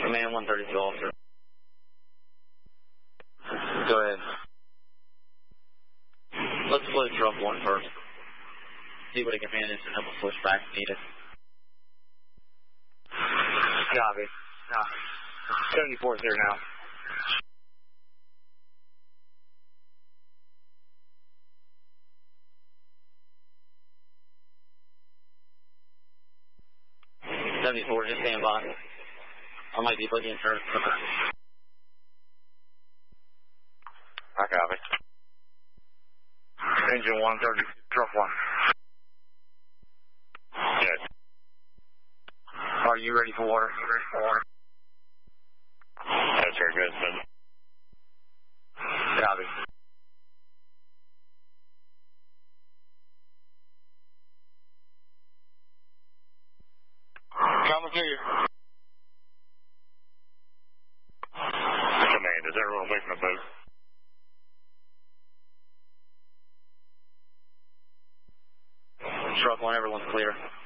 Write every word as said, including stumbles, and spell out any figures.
Command one thirty-two, officer. Go ahead. Let's split truck one first. See what he can manage and then we'll switch back if needed. Copy. No. seventy-four's here now. seventy-four, just stand by. I might be looking for it. I copy. Engine one thirty, truck one. Yes. Are you ready for water? You ready for water? That's very good, son. Copy. Coming to you. Command, is everyone away from the boat? Truck one, everyone's clear.